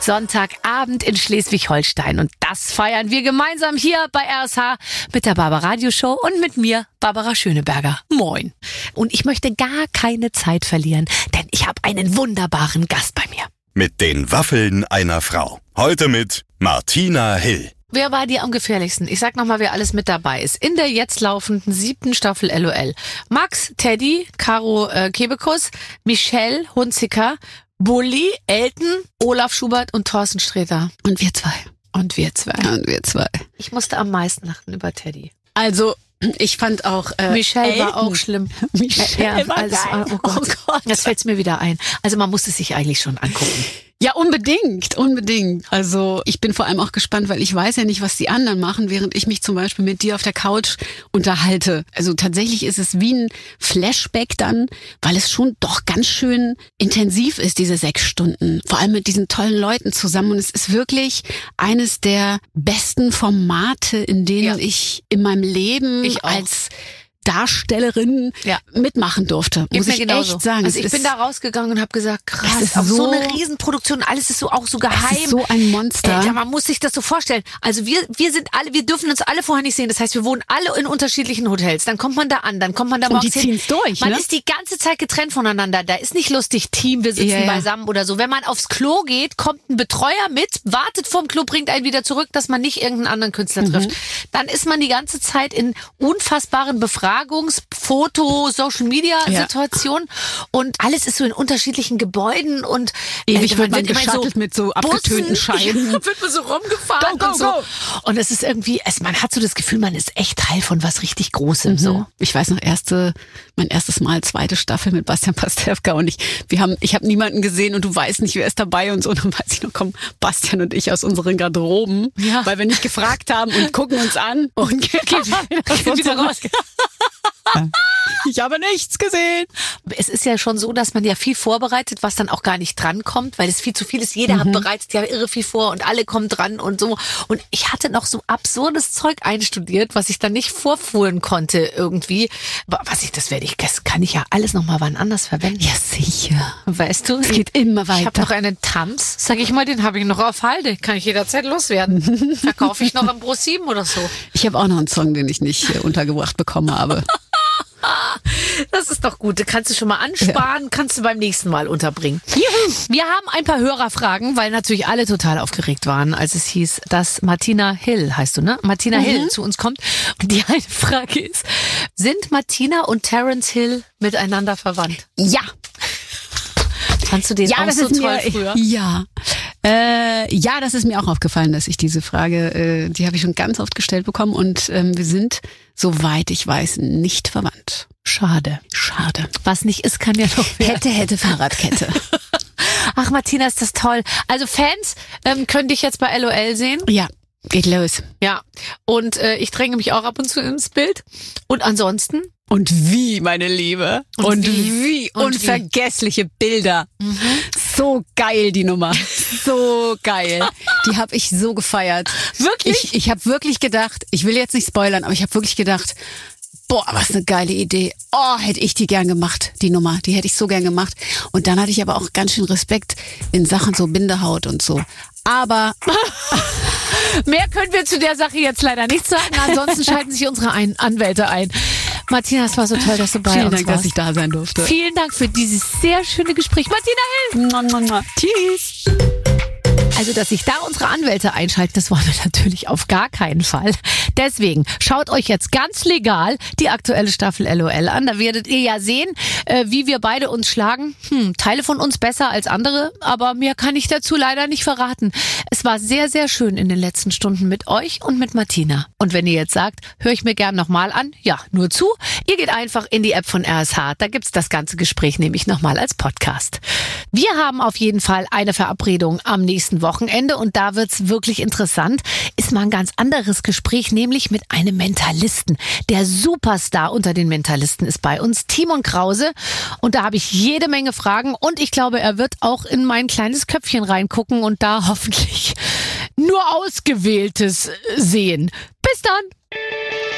Sonntagabend in Schleswig-Holstein. Und das feiern wir gemeinsam hier bei RSH mit der Barbara Radioshow und mit mir, Barbara Schöneberger. Moin. Und ich möchte gar keine Zeit verlieren, denn ich habe einen wunderbaren Gast bei mir. Mit den Waffeln einer Frau. Heute mit Martina Hill. Wer war dir am gefährlichsten? Ich sag nochmal, wer alles mit dabei ist. In der jetzt laufenden 7. Staffel LOL. Max, Teddy, Caro Kebekus, Michelle Hunziker, Bulli, Elton, Olaf Schubert und Thorsten Sträter. Und wir zwei. Und wir zwei. Und wir zwei. Ich musste am meisten lachen über Teddy. Also, ich fand auch Michelle Elton war auch schlimm. Michelle war alles geil. oh Gott. Jetzt fällt's mir wieder ein. Also man muss es sich eigentlich schon angucken. Ja, unbedingt. Also ich bin vor allem auch gespannt, weil ich weiß ja nicht, was die anderen machen, während ich mich zum Beispiel mit dir auf der Couch unterhalte. Also tatsächlich ist es wie ein Flashback dann, weil es schon doch ganz schön intensiv ist, diese 6 Stunden. Vor allem mit diesen tollen Leuten zusammen. Und es ist wirklich eines der besten Formate, in denen ich in meinem Leben als Darstellerin mitmachen durfte, muss ich echt sagen. Also ich bin da rausgegangen und habe gesagt, krass, auf so eine Riesenproduktion, alles ist so auch so geheim. Es ist so ein Monster. Ja, man muss sich das so vorstellen. Also wir dürfen uns alle vorher nicht sehen. Das heißt, wir wohnen alle in unterschiedlichen Hotels. Dann kommt man da an, dann kommt man da morgens hin. Und die ziehen's durch, Man ist die ganze Zeit getrennt voneinander. Da ist nicht lustig, Team, wir sitzen beisammen oder so. Wenn man aufs Klo geht, kommt ein Betreuer mit, wartet vorm Klo, bringt einen wieder zurück, dass man nicht irgendeinen anderen Künstler trifft. Dann ist man die ganze Zeit in unfassbaren Foto, Social-Media-Situationen und alles ist so in unterschiedlichen Gebäuden und ewig wird man geschattelt mit so abgetönten Scheiben. Ja, wird man so rumgefahren go, und so. go. Und es ist irgendwie, man hat so das Gefühl, man ist echt Teil von was richtig Großem. So. Ich weiß noch, mein erstes Mal, 2. Staffel mit Bastian Pastewka und ich habe niemanden gesehen und du weißt nicht, wer ist dabei und so. Und dann weiß ich noch, kommen Bastian und ich aus unseren Garderoben, weil wir nicht gefragt haben und gucken uns an und gehen wieder raus. Ich habe nichts gesehen. Es ist ja schon so, dass man ja viel vorbereitet, was dann auch gar nicht drankommt, weil es viel zu viel ist. Jeder hat bereits ja irre viel vor und alle kommen dran und so. Und ich hatte noch so absurdes Zeug einstudiert, was ich dann nicht vorführen konnte irgendwie. Das kann ich ja alles nochmal wann anders verwenden. Ja, sicher. Weißt du? Es geht immer weiter. Ich habe noch einen Tanz, sag ich mal, den habe ich noch auf Halde. Kann ich jederzeit loswerden. Verkaufe ich noch am Pro7 oder so. Ich habe auch noch einen Song, den ich nicht untergebracht bekommen habe. Das ist doch gut. Da kannst du schon mal ansparen, kannst du beim nächsten Mal unterbringen. Wir haben ein paar Hörerfragen, weil natürlich alle total aufgeregt waren, als es hieß, dass Martina Hill, heißt du, ne? Martina Hill zu uns kommt. Und die eine Frage ist, sind Martina und Terence Hill miteinander verwandt? Ja. Fandst du den auch so toll früher? Ja. Ja, das ist mir auch aufgefallen, dass ich diese Frage, die habe ich schon ganz oft gestellt bekommen und wir sind, soweit ich weiß, nicht verwandt. Schade. Was nicht ist, kann ja noch werden. Hätte, Fahrradkette. Ach, Martina, ist das toll. Also Fans können dich jetzt bei LOL sehen. Ja, geht los. Ja, und ich dränge mich auch ab und zu ins Bild. Und ansonsten? Und wie, meine Liebe. Und wie. Unvergessliche Bilder. So geil, die Nummer. So geil. Die habe ich so gefeiert. Wirklich? Ich habe wirklich gedacht, ich will jetzt nicht spoilern, aber ich habe wirklich gedacht, boah, was eine geile Idee. Oh, hätte ich die gern gemacht, die Nummer. Die hätte ich so gern gemacht. Und dann hatte ich aber auch ganz schön Respekt in Sachen so Bindehaut und so. Aber mehr können wir zu der Sache jetzt leider nicht sagen. Ansonsten schalten sich unsere Anwälte ein. Martina, es war so toll, dass du bei uns warst. Vielen Dank, dass ich da sein durfte. Vielen Dank für dieses sehr schöne Gespräch. Martina Hill. Tschüss. Also, dass sich da unsere Anwälte einschalten, das wollen wir natürlich auf gar keinen Fall. Deswegen schaut euch jetzt ganz legal die aktuelle Staffel LOL an. Da werdet ihr ja sehen, wie wir beide uns schlagen. Teile von uns besser als andere, aber mehr kann ich dazu leider nicht verraten. Es war sehr, sehr schön in den letzten Stunden mit euch und mit Martina. Und wenn ihr jetzt sagt, höre ich mir gern nochmal an, ja, nur zu. Ihr geht einfach in die App von RSH. Da gibt's das ganze Gespräch nämlich nochmal als Podcast. Wir haben auf jeden Fall eine Verabredung am nächsten Wochenende und da wird's wirklich interessant. Ist mal ein ganz anderes Gespräch, nämlich mit einem Mentalisten. Der Superstar unter den Mentalisten ist bei uns, Timon Krause. Und da habe ich jede Menge Fragen und ich glaube, er wird auch in mein kleines Köpfchen reingucken und da hoffentlich nur Ausgewähltes sehen. Bis dann!